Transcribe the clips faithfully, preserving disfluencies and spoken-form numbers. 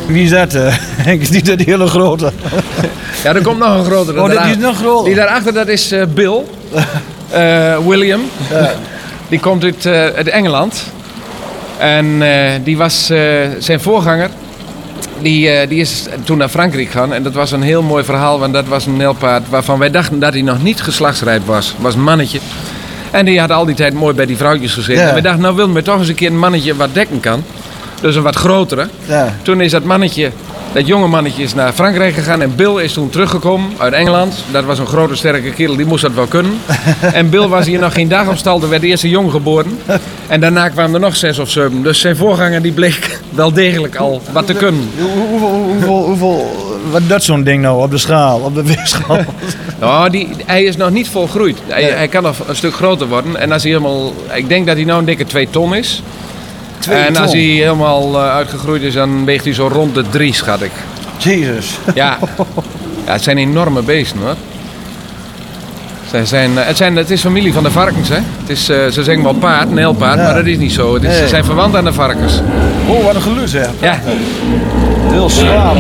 Wie is dat? Uh, niet dat hele grote. Ja, er komt nog een grotere. Oh, dat is nog groter. Die daarachter, dat is uh, Bill. Uh, William. Ja. Die komt uit, uh, uit Engeland. En uh, die was uh, zijn voorganger. Die, uh, die is toen naar Frankrijk gegaan. En dat was een heel mooi verhaal. Want dat was een nijlpaard waarvan wij dachten dat hij nog niet geslachtsrijp was. Het was een mannetje. En die had al die tijd mooi bij die vrouwtjes gezeten. Ja. En we dachten, nou willen we toch eens een keer een mannetje wat dekken kan. Dus een wat grotere. Ja. Toen is dat mannetje, dat jonge mannetje is naar Frankrijk gegaan. En Bill is toen teruggekomen uit Engeland. Dat was een grote sterke kerel, die moest dat wel kunnen. En Bill was hier nog geen dag op stal. Er werd eerst een jong geboren. En daarna kwamen er nog zes of zeven. Dus zijn voorganger die bleek wel degelijk al wat te kunnen. Hoeveel, hoeveel, hoeveel wat dat zo'n ding nou op de schaal, op de weegschaal? Nou, die, hij is nog niet volgroeid. Hij, nee. hij kan nog een stuk groter worden. En als hij helemaal, ik denk dat hij nou een dikke twee ton is. Twee en ton. Als hij helemaal uh, uitgegroeid is, dan weegt hij zo rond de drie, schat ik. Jezus. Ja. Ja, het zijn enorme beesten, hoor. Zij zijn, het, zijn, het is familie van de varkens, hè. Het is, uh, ze zeggen wel paard, nijlpaard, ja. Maar dat is niet zo. Het is, nee. Ze zijn verwant aan de varkens. Oh, wat een geluid, hè. Ja. Heel zwaar.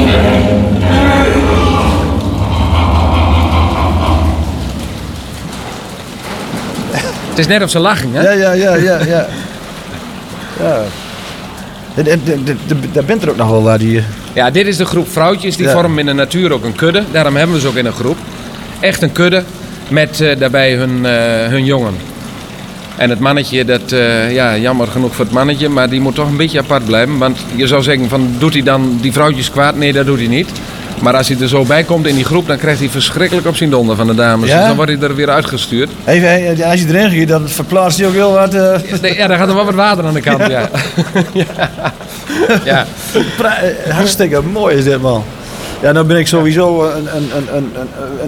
Het is net of ze lachen, hè? Ja, ja, ja, ja, ja. Ja. Daar bent er ook nog wel waar die... Ja, dit is de groep vrouwtjes. Die ja. vormen in de natuur ook een kudde. Daarom hebben we ze ook in een groep. Echt een kudde met uh, daarbij hun, uh, hun jongen. En het mannetje, dat, uh, ja, jammer genoeg voor het mannetje, maar die moet toch een beetje apart blijven. Want je zou zeggen, van, doet hij dan die vrouwtjes kwaad? Nee, dat doet hij niet. Maar als hij er zo bij komt in die groep, dan krijgt hij verschrikkelijk op zijn donder van de dames. Ja? Dus dan wordt hij er weer uitgestuurd. Hey, als je erin gaat, dan verplaatst hij ook heel wat... Uh... Ja, dan gaat er wel wat water aan de kant, ja. Ja. Ja. Hartstikke mooi is dit, man. Ja, dan ben ik sowieso een, een, een, een, een